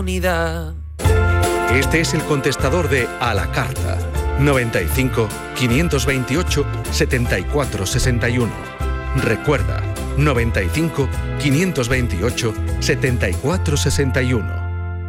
Este es el contestador de A la Carta. 95 528 74 61. Recuerda, 95 528 74 61.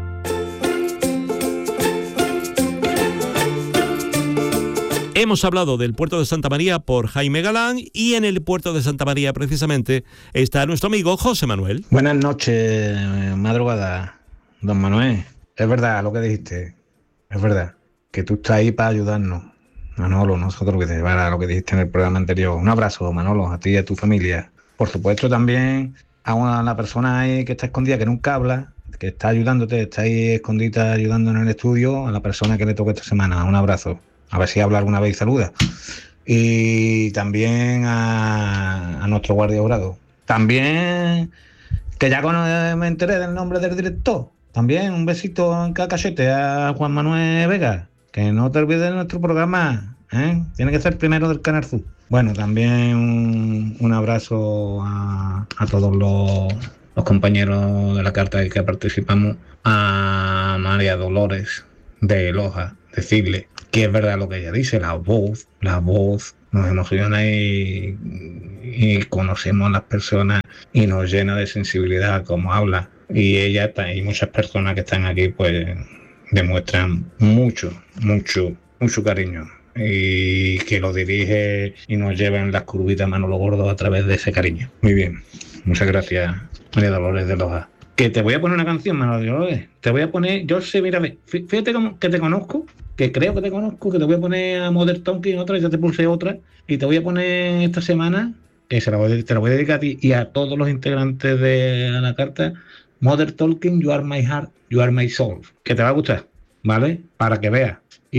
Hemos hablado del puerto de Santa María por Jaime Galán y en el puerto de Santa María precisamente está nuestro amigo José Manuel. Buenas noches, madrugada, don Manuel. Es verdad lo que dijiste, es verdad, que tú estás ahí para ayudarnos. Manolo, nosotros que te llevara lo que dijiste en el programa anterior. Un abrazo, Manolo, a ti y a tu familia. Por supuesto también a la persona ahí que está escondida, que nunca habla, que está ayudándote, está ahí escondida ayudando en el estudio, a la persona que le toque esta semana. Un abrazo. A ver si habla alguna vez y saluda. Y también a nuestro guardia jurado. También, que ya me enteré del nombre del director. También un besito en cada cachete a Juan Manuel Vega. Que no te olvides de nuestro programa, ¿eh? Tiene que ser primero del Canal Sur. Bueno, también un abrazo a todos los compañeros de la carta que participamos. A María Dolores de Loja, decirle que es verdad lo que ella dice, la voz nos emociona y conocemos a las personas y nos llena de sensibilidad como habla. Y ella y muchas personas que están aquí pues demuestran mucho cariño y que lo dirige y nos lleva en las curvitas Manolo Gordo a través de ese cariño. Muy bien, muchas gracias, María Dolores de Loja. Que te voy a poner una canción, Manolo Dolores. Te voy a poner, yo sé, mira, fíjate que te conozco, que creo que te conozco, que te voy a poner a Modern Talking otra, ya te puse otra, y te voy a poner esta semana, que te la voy a dedicar a ti y a todos los integrantes de la carta, Modern Talking, You Are My Heart, You Are My Soul, que te va a gustar, ¿vale? Para que veas.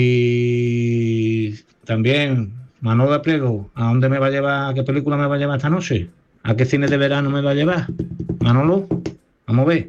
Y también, Manolo de Priego, ¿a dónde me va a llevar, a qué película me va a llevar esta noche? ¿A qué cine de verano me va a llevar? Manolo, vamos a ver.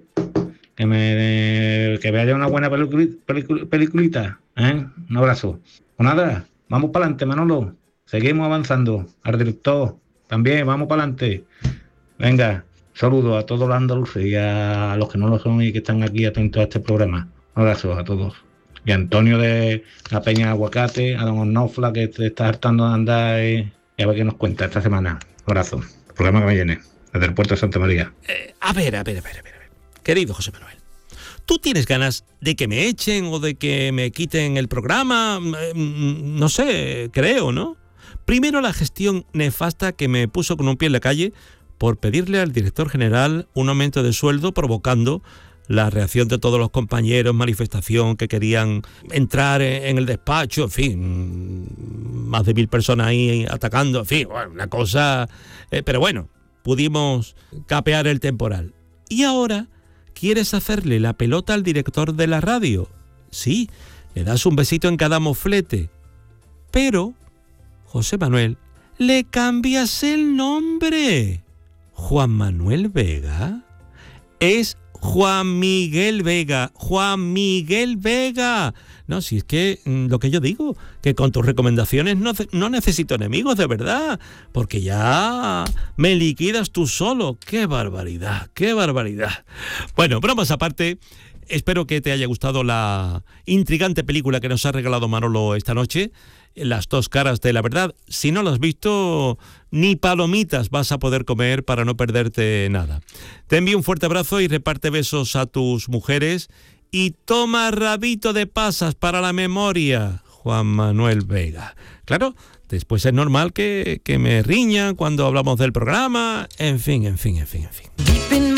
Que vea una buena peliculita, ¿eh? Un abrazo. Pues nada, vamos para adelante, Manolo. Seguimos avanzando. Al director, también, vamos para adelante. Venga, saludos a todos los andaluces y a los que no lo son y que están aquí atentos a este programa. Un abrazo a todos. Y a Antonio de la Peña Aguacate, a don Onofla, que te está hartando de andar y a ver qué nos cuenta esta semana. Un abrazo. El programa que me viene, desde el puerto de Santa María. A ver. Querido José Manuel, ¿tú tienes ganas de que me echen o de que me quiten el programa? No sé, creo, ¿no? Primero la gestión nefasta que me puso con un pie en la calle por pedirle al director general un aumento de sueldo, provocando la reacción de todos los compañeros, manifestación que querían entrar en el despacho, en fin, más de 1000 personas ahí atacando, en fin, bueno, una cosa... pero bueno, pudimos capear el temporal. Y ahora... ¿quieres hacerle la pelota al director de la radio? Sí, le das un besito en cada moflete. Pero, José Manuel, le cambias el nombre. ¿Juan Manuel Vega? Es Juan Miguel Vega. Juan Miguel Vega. No, si es que lo que yo digo, que con tus recomendaciones no necesito enemigos, de verdad, porque ya me liquidas tú solo. ¡Qué barbaridad! ¡Qué barbaridad! Bueno, bromas aparte, espero que te haya gustado la intrigante película que nos ha regalado Manolo esta noche, Las dos caras de la verdad. Si no lo has visto, ni palomitas vas a poder comer para no perderte nada. Te envío un fuerte abrazo y reparte besos a tus mujeres. Y toma rabito de pasas para la memoria, Juan Manuel Vega. Claro, después es normal que me riñan cuando hablamos del programa. En fin.